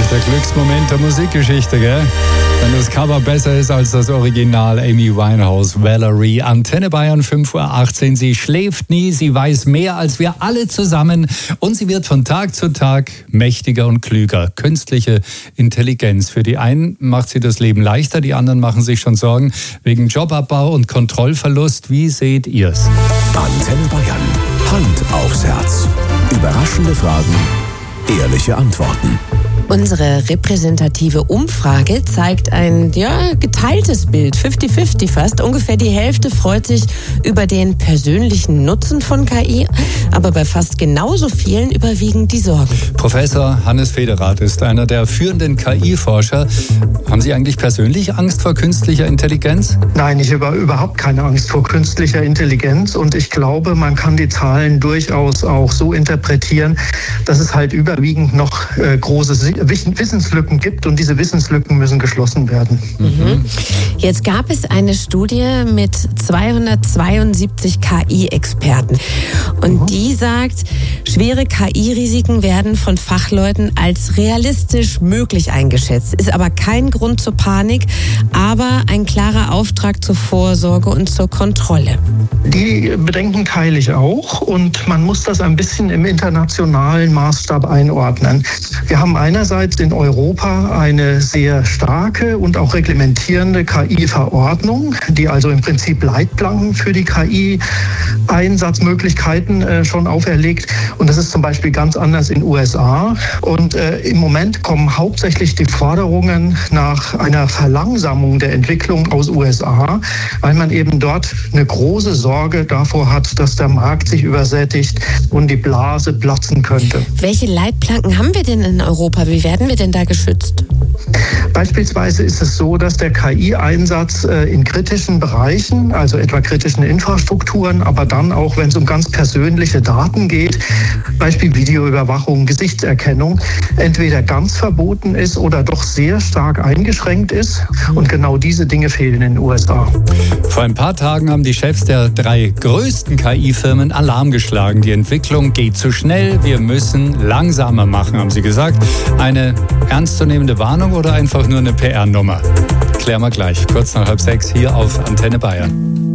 Der Glücksmoment der Musikgeschichte, gell? Wenn das Cover besser ist als das Original. Amy Winehouse, Valerie. Antenne Bayern, 5:18 Uhr. Sie schläft nie, sie weiß mehr als wir alle zusammen. Und sie wird von Tag zu Tag mächtiger und klüger. Künstliche Intelligenz. Für die einen macht sie das Leben leichter, die anderen machen sich schon Sorgen wegen Jobabbau und Kontrollverlust. Wie seht ihr's? Antenne Bayern. Hand aufs Herz. Überraschende Fragen, ehrliche Antworten. Unsere repräsentative Umfrage zeigt ein geteiltes Bild, 50-50 fast. Ungefähr die Hälfte freut sich über den persönlichen Nutzen von KI, aber bei fast genauso vielen überwiegen die Sorgen. Professor Hannes Federath ist einer der führenden KI-Forscher. Haben Sie eigentlich persönlich Angst vor künstlicher Intelligenz? Nein, ich habe überhaupt keine Angst vor künstlicher Intelligenz und ich glaube, man kann die Zahlen durchaus auch so interpretieren, dass es halt überwiegend noch große Wissenslücken gibt und diese Wissenslücken müssen geschlossen werden. Mhm. Jetzt gab es eine Studie mit 272 KI-Experten und die sagt, schwere KI-Risiken werden von Fachleuten als realistisch möglich eingeschätzt. Ist aber kein Grund zur Panik, aber ein klarer Auftrag zur Vorsorge und zur Kontrolle. Die Bedenken teile ich auch und man muss das ein bisschen im internationalen Maßstab einordnen. Wir haben einerseits in Europa eine sehr starke und auch reglementierende KI-Verordnung, die also im Prinzip Leitplanken für die KI-Einsatzmöglichkeiten schon auferlegt. Und das ist zum Beispiel ganz anders in den USA. Und im Moment kommen hauptsächlich die Forderungen nach einer Verlangsamung der Entwicklung aus USA, weil man eben dort eine große Sorge davor hat, dass der Markt sich übersättigt und die Blase platzen könnte. Welche Leitplanken haben wir denn in Europa? Wie werden wir denn da geschützt? Beispielsweise ist es so, dass der KI-Einsatz in kritischen Bereichen, also etwa kritischen Infrastrukturen, aber dann auch, wenn es um ganz persönliche Daten geht, Beispiel Videoüberwachung, Gesichtserkennung, entweder ganz verboten ist oder doch sehr stark eingeschränkt ist. Und genau diese Dinge fehlen in den USA. Vor ein paar Tagen haben die Chefs der 3 größten KI-Firmen Alarm geschlagen. Die Entwicklung geht zu schnell, wir müssen langsamer machen, haben sie gesagt. Eine ernstzunehmende Warnung oder einfach nur eine PR-Nummer? Klären wir gleich, kurz nach 5:30 hier auf Antenne Bayern.